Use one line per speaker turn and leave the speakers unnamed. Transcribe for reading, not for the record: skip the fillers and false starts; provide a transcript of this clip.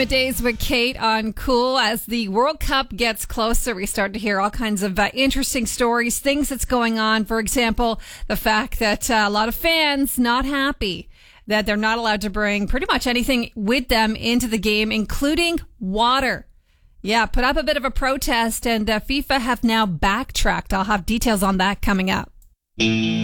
Days with Kate on Cool. As the World Cup gets closer, we start to hear all kinds of interesting stories, things that's going on. For example, the fact that a lot of fans not happy that they're not allowed to bring pretty much anything with them into the game, including water. Yeah, put up a bit of a protest, and FIFA have now backtracked. I'll have details on that coming up.